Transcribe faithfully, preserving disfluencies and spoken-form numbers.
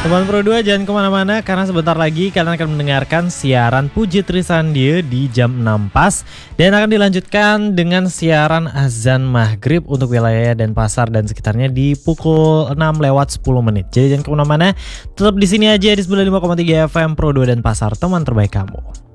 Teman Pro dua jangan kemana-mana karena sebentar lagi kalian akan mendengarkan siaran Puji Trisandie di jam enam pas dan akan dilanjutkan dengan siaran azan maghrib untuk wilayah Denpasar dan sekitarnya di pukul enam lewat sepuluh menit. Jadi jangan kemana-mana, tetap di sini aja di sembilan puluh lima koma tiga F M Pro dua Denpasar, teman terbaik kamu.